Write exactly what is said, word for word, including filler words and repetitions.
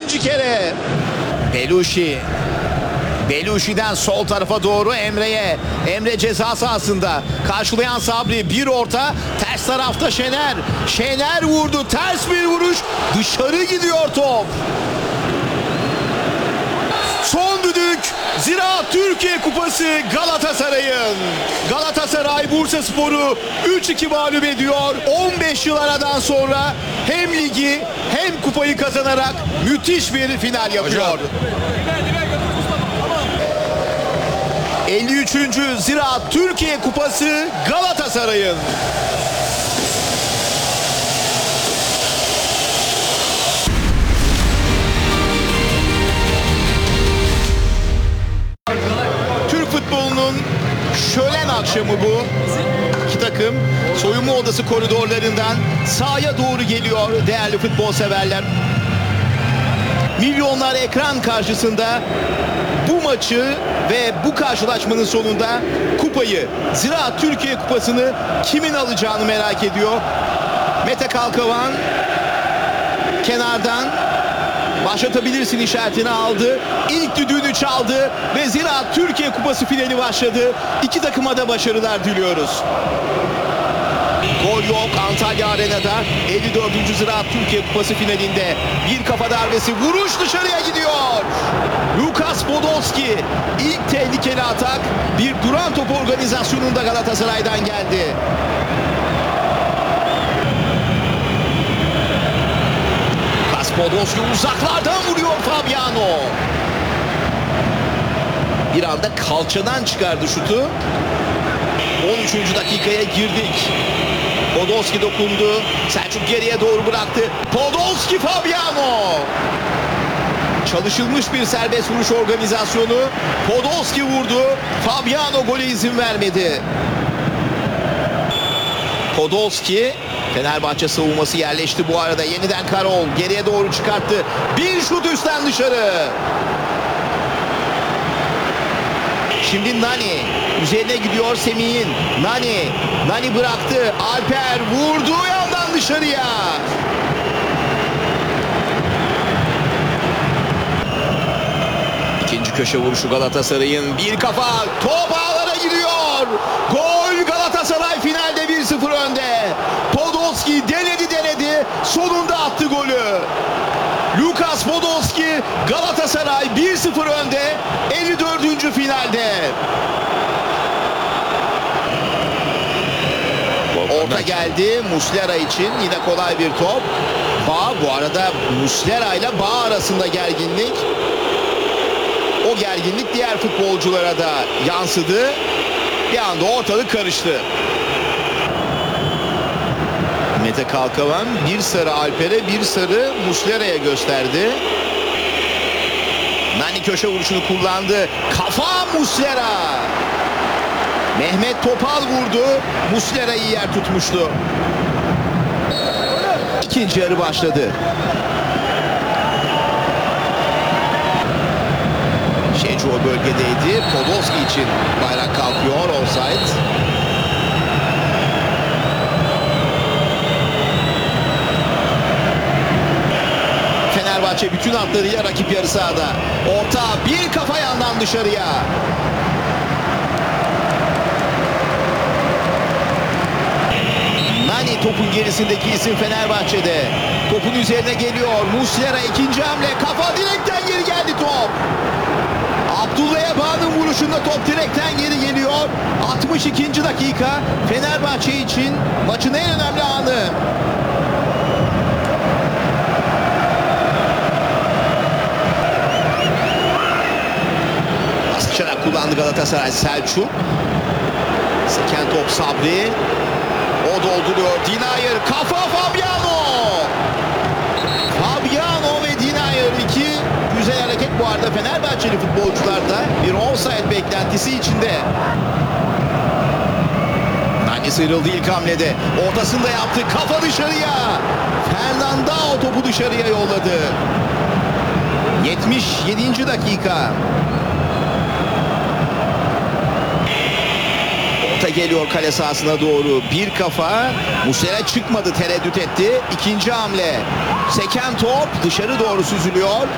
ikinci kere. Beluşi. Beluşi'den sol tarafa doğru Emre'ye. Emre ceza sahasında. Karşılayan Sabri. Bir orta. Ters tarafta Şener. Şener vurdu. Ters bir vuruş. Dışarı gidiyor top. Son düdük. Ziraat Türkiye Kupası Galatasaray'ın. Galatasaray Bursaspor'u üç iki mağlup ediyor. on beş yıl aradan sonra hem ligi hem kupayı kazanarak müthiş bir final yapıyor. Hocam. elli üçüncü Ziraat Türkiye Kupası Galatasaray'ın. Türk futbolunun şölen akşamı bu. İki takım soyunma odası koridorlarından sahaya doğru geliyor değerli futbol severler. Milyonlar ekran karşısında bu maçı ve bu karşılaşmanın sonunda kupayı, Ziraat Türkiye Kupası'nı kimin alacağını merak ediyor. Mete Kalkavan kenardan başlatabilirsin işaretini aldı. İlk düdüğünü çaldı ve Ziraat Türkiye Kupası finali başladı. İki takıma da başarılar diliyoruz. Gol yok Antalya Arena'da elli dördüncü Ziraat Türkiye Kupası finalinde. Bir kafa darbesi, vuruş dışarıya gidiyor. Lukas Podolski ilk tehlikeli atak bir duran top organizasyonunda Galatasaray'dan geldi. Lukas Podolski uzaklardan vuruyor Fabiano. Bir anda kalçadan çıkardı şutu. on üçüncü dakikaya girdik. Podolski dokundu. Selçuk geriye doğru bıraktı. Podolski Fabiano. Çalışılmış bir serbest vuruş organizasyonu. Podolski vurdu. Fabiano gole izin vermedi. Podolski, Fenerbahçe savunması yerleşti bu arada. Yeniden Karol geriye doğru çıkarttı. Bir şut üstten dışarı. Şimdi Nani üzerine gidiyor Semih'in. Nani, Nani bıraktı. Alper vurdu yandan dışarıya. İkinci köşe vuruşu Galatasaray'ın. Bir kafa top ağlara gidiyor. Gol Galatasaray finalde bir sıfır önde. Podolski denedi denedi. Sonunda attı golü. Lukas Podolski, Galatasaray bir sıfır önde elli dördüncü finalde. Orta geldi Muslera için, yine kolay bir top. Bağ, bu arada Muslera ile Bağ arasında gerginlik. O gerginlik diğer futbolculara da yansıdı. Bir anda ortalık karıştı. Mete Kalkavan bir sarı Alper'e, bir sarı Muslera'ya gösterdi. Nani köşe vuruşunu kullandı. Kafa Muslera. Mehmet Topal vurdu. Muslera iyi yer tutmuştu. İkinci yarı başladı. Şeco bölgedeydi. Podolski için bayrak kalkıyor. Offside. Fenerbahçe bütün hatlarıyla rakip yarı sahada. Orta, bir kafa yandan dışarıya. Nani topun gerisindeki isim Fenerbahçe'de. Topun üzerine geliyor. Muslera ikinci hamle. Kafa direkten geri geldi top. Abdullah Eba'nın vuruşunda top direkten geri geliyor. altmış ikinci dakika Fenerbahçe için maçın en önemli anı. Baskışarak kullandı Galatasaray. Selçuk. Seken top Sabri. O dolduruyor. Dinayer. Kafa Fabiano. Fabiano ve Dinayer iki güzel hareket bu arada Fenerbahçeli futbolcularda bir offside beklentisi içinde. Nani sıyrıldı ilk hamlede. Ortasında yaptı. Kafa dışarıya. Fernandao topu dışarıya yolladı. yetmiş yedinci dakika. Orta geliyor kale sahasına doğru. Bir kafa. Muslera çıkmadı, tereddüt etti. İkinci hamle. Seken top dışarı doğru süzülüyor.